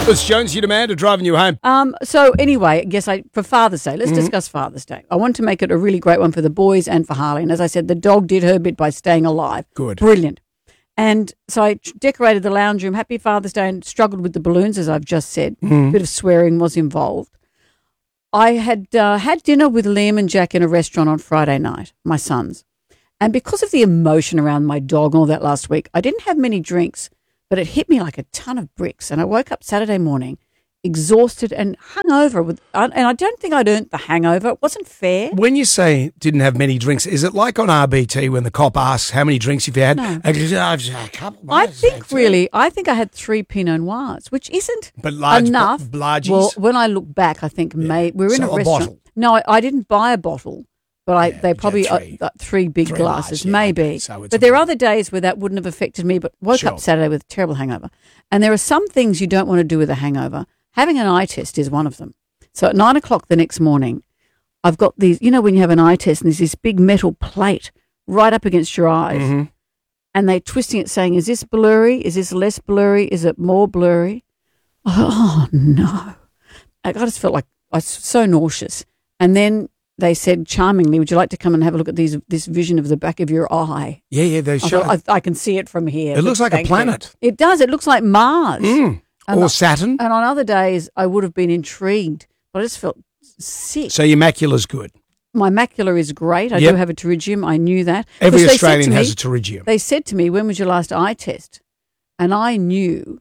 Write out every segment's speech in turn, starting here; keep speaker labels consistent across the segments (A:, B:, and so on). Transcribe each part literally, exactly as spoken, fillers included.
A: It's Jones, you demand, driving you home.
B: Um. So anyway, I guess I for Father's Day, let's mm-hmm. discuss Father's Day. I want to make it a really great one for the boys and for Harley. And as I said, the dog did her bit by staying alive.
A: Good.
B: Brilliant. And so I decorated the lounge room. Happy Father's Day, and struggled with the balloons, as I've just said. Mm-hmm. A bit of swearing was involved. I had uh, had dinner with Liam and Jack in a restaurant on Friday night, my sons. And because of the emotion around my dog and all that last week, I didn't have many drinks, but it hit me like a ton of bricks. And I woke up Saturday morning exhausted and hungover. With, and I don't think I'd earned the hangover. It wasn't fair.
A: When you say didn't have many drinks, is it like on R B T when the cop asks how many drinks you've had?
B: No.
A: I, a couple,
B: I think really, I think I had three Pinot Noirs, which isn't
A: but large,
B: enough.
A: Largies?
B: Well, when I look back, I think yeah. may, we were in
A: so
B: a restaurant.
A: Bottle.
B: No, I, I didn't buy a bottle. But I,
A: yeah,
B: they probably uh, three. Uh, three big three glasses, large, yeah, maybe.
A: Okay. So
B: but there are other days where that wouldn't have affected me. But woke
A: sure.
B: up Saturday with a terrible hangover, and there are some things you don't want to do with a hangover. Having an eye test is one of them. So at nine o'clock the next morning, I've got these. You know when you have an eye test and there's this big metal plate right up against your eyes,
A: mm-hmm.
B: and they're twisting it, saying, "Is this blurry? Is this less blurry? Is it more blurry?" Oh no! I just felt like I was so nauseous, and then they said charmingly, "Would you like to come and have a look at these this vision of the back of your eye?"
A: Yeah, yeah, they show.
B: I, I can see it from here.
A: It looks like a planet.
B: You. It does. It looks like Mars.
A: Mm. Or
B: the,
A: Saturn.
B: And on other days, I would have been intrigued, but I just felt sick.
A: So your macula's good.
B: My macula is great. I
A: yep.
B: do have a pterygium. I knew that.
A: Every Australian has me, a pterygium.
B: They said to me, "When was your last eye test?" And I knew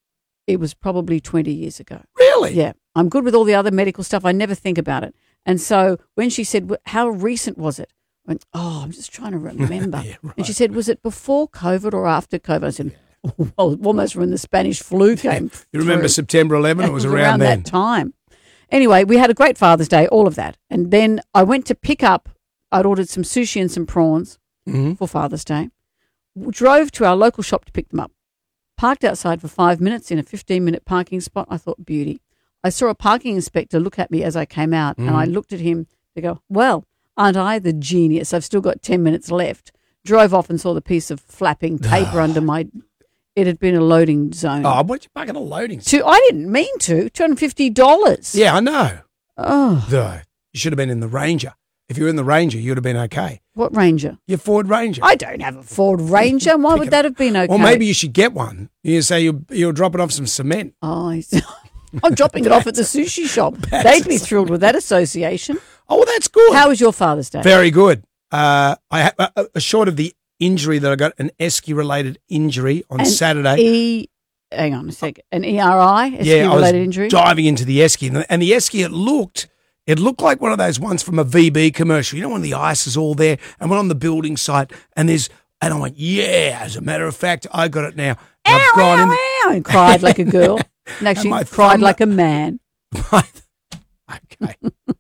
B: it was probably twenty years ago.
A: Really?
B: Yeah. I'm good with all the other medical stuff. I never think about it. And so when she said, "How recent was it?" I went, "Oh, I'm just trying to remember."
A: yeah, right.
B: And she said, "Was it before COVID or after COVID?" I said, yeah. Well, almost when the Spanish flu came.
A: You remember
B: through.
A: September eleventh? It was,
B: it was
A: around,
B: around
A: then.
B: that time. Anyway, we had a great Father's Day, all of that. And then I went to pick up, I'd ordered some sushi and some prawns
A: mm-hmm.
B: for Father's Day. Drove to our local shop to pick them up. Parked outside for five minutes in a fifteen-minute parking spot. I thought, beauty. I saw a parking inspector look at me as I came out, mm. and I looked at him to go, well, aren't I the genius? I've still got ten minutes left. Drove off and saw the piece of flapping paper under my... It had been a loading zone.
A: Oh, what you parking a loading zone?
B: Two, I didn't mean to. two hundred fifty dollars.
A: Yeah, I know.
B: Oh.
A: Though, you should have been in the Ranger. If you were in the Ranger, you would have been okay.
B: What Ranger?
A: Your Ford Ranger.
B: I don't have a Ford Ranger. Why would that have been okay?
A: Well, maybe you should get one. You say you're, you're dropping off some cement.
B: Oh, I'm dropping it off at the sushi shop. They'd be thrilled with that association.
A: Oh, well, that's good.
B: How was your Father's Day?
A: Very good. Uh, I ha- uh, uh, short of the injury that I got, an esky-related injury on
B: an
A: Saturday.
B: E, hang on a sec. An E R I, esky-related
A: yeah, I was
B: injury?
A: diving into the esky. And the, and the esky, it looked, it looked like one of those ones from a V B commercial. You know when the ice is all there and we're on the building site and there's, and I went, yeah, as a matter of fact, I got it now. And
B: ow,
A: I've gone
B: ow,
A: in,
B: ow, and cried like a girl. And actually
A: and
B: cried
A: thumb,
B: like a man.
A: My, okay.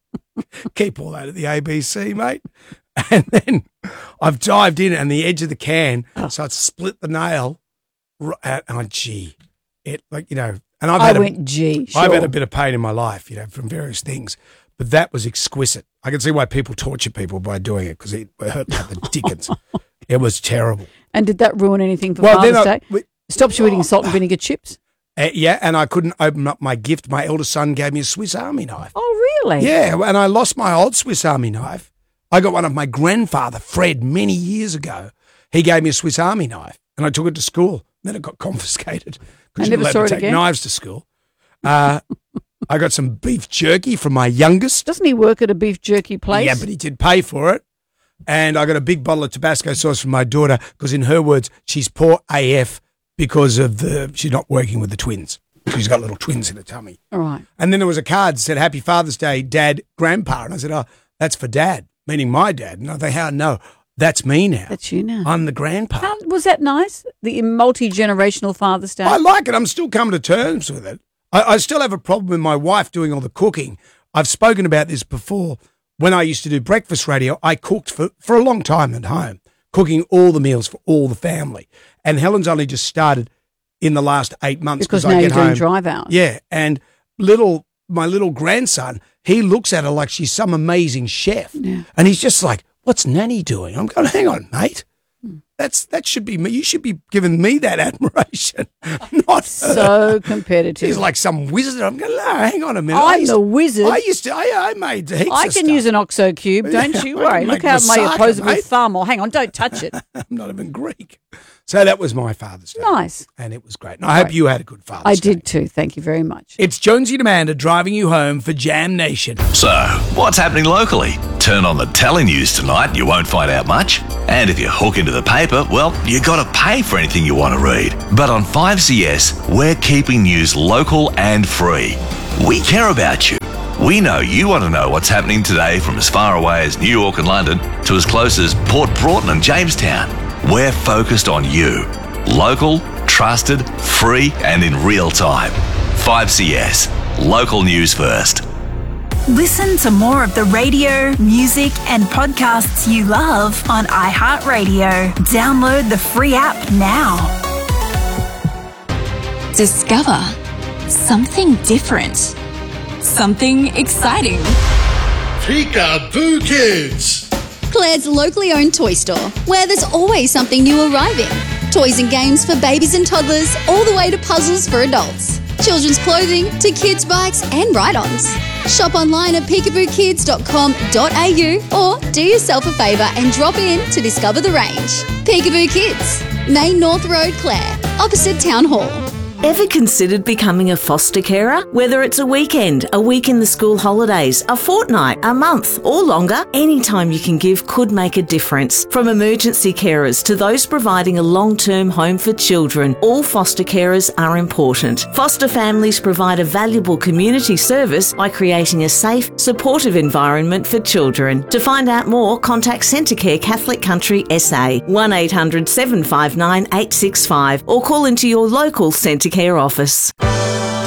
A: Keep all that at the A B C, mate. And then I've dived in and the edge of the can, oh. so it's split the nail. And oh, gee, it like you know. And I've
B: I
A: had
B: went,
A: a,
B: gee, sure.
A: I've had a bit of pain in my life, you know, from various things. But that was exquisite. I can see why people torture people by doing it because it hurt like the dickens. It was terrible.
B: And did that ruin anything for
A: well,
B: Father's
A: I,
B: Day? We, Stopped you eating salt and vinegar chips?
A: Uh, yeah, and I couldn't open up my gift. My eldest son gave me a Swiss Army knife.
B: Oh, really?
A: Yeah, and I lost my old Swiss Army knife. I got one of my grandfather, Fred, many years ago. He gave me a Swiss Army knife, and I took it to school. Then it got confiscated because you
B: never
A: let
B: saw
A: me
B: it
A: take
B: again?
A: knives to school. Uh, I got some beef jerky from my youngest.
B: Doesn't he work at a beef jerky place?
A: Yeah, but he did pay for it. And I got a big bottle of Tabasco sauce from my daughter because, in her words, she's poor A F because of the she's not working with the twins. She's got little twins in her tummy.
B: All right.
A: And then there was a card that said, Happy Father's Day, Dad, Grandpa. And I said, oh, that's for Dad, meaning my dad. And I think, how? No, that's me now.
B: That's you now.
A: I'm the grandpa.
B: How, was that nice? The multi-generational Father's Day?
A: I like it. I'm still coming to terms with it. I, I still have a problem with my wife doing all the cooking. I've spoken about this before. When I used to do breakfast radio, I cooked for, for a long time at home, cooking all the meals for all the family. And Helen's only just started in the last eight months
B: because
A: now
B: I get
A: you're doing
B: home. Drive hours.
A: Yeah, and little my little grandson, he looks at her like she's some amazing chef,
B: yeah.
A: and he's just like, "What's Nanny doing?" I'm going, "Hang on, mate, That's that should be me. You should be giving me that admiration, not
B: So
A: her.
B: competitive.
A: She's like some wizard. I'm going, no, hang on a minute.
B: I'm
A: I used
B: the
A: to-
B: wizard.
A: I used to, I, I made heaps
B: I
A: of
B: can
A: stuff.
B: use an OXO cube, don't
A: Yeah,
B: you
A: I
B: worry.
A: can
B: Look
A: make
B: how my
A: moussaka,
B: opposable
A: mate.
B: thumb. Or hang on, don't touch it.
A: I'm not even Greek. So that was my Father's Day.
B: Nice.
A: And it was great. And I hope
B: Right.
A: you had a good Father's
B: I
A: Day.
B: did too. Thank you very much.
A: It's Jonesy and Amanda driving you home for Jam Nation.
C: So, what's happening locally? Turn on the telenews tonight and you won't find out much. And if you hook into the paper, well, you got to pay for anything you want to read. But on five C S, we're keeping news local and free. We care about you. We know you want to know what's happening today from as far away as New York and London to as close as Port Broughton and Jamestown. We're focused on you. Local, trusted, free, and in real time. five C S. Local news first.
D: Listen to more of the radio, music, and podcasts you love on iHeartRadio. Download the free app now.
E: Discover something different, something exciting.
F: Peekaboo Kids.
G: Claire's locally owned toy store, where there's always something new arriving. Toys and games for babies and toddlers, all the way to puzzles for adults. Children's clothing to kids' bikes and ride-ons. Shop online at peekaboo kids dot com dot a u or do yourself a favour and drop in to discover the range. Peekaboo Kids, Main North Road, Clare, opposite Town Hall.
H: Ever considered becoming a foster carer? Whether it's a weekend, a week in the school holidays, a fortnight, a month, or longer, any time you can give could make a difference. From emergency carers to those providing a long-term home for children, all foster carers are important. Foster families provide a valuable community service by creating a safe, supportive environment for children. To find out more, contact Centrecare Catholic Country S A, one eight hundred seven five nine eight six five, or call into your local Centrecare office.